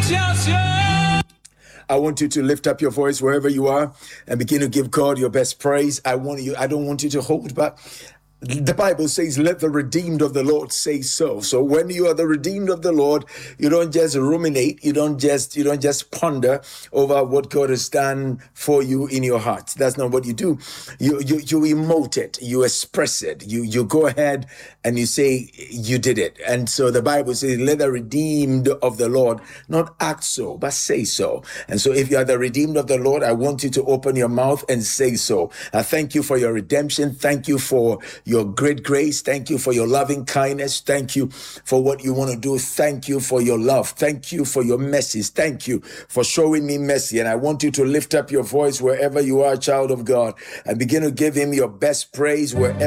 I want you to lift up your voice wherever you are and begin to give God your best praise. I don't want you to hold back. The Bible says, let the redeemed of the Lord say so. So when you are the redeemed of the Lord, you don't just ruminate, you don't just ponder over what God has done for you in your heart. That's not what you do. You emote it, you express it, you go ahead and you say you did it. And so the Bible says, let the redeemed of the Lord not act so, but say so. And so if you are the redeemed of the Lord, I want you to open your mouth and say so. I thank you for your redemption. Thank you for your great grace. Thank you for your loving kindness. Thank you for what you want to do. Thank you for your love. Thank you for your mercies. Thank you for showing me mercy. And I want you to lift up your voice wherever you are, child of God, and begin to give him your best praise wherever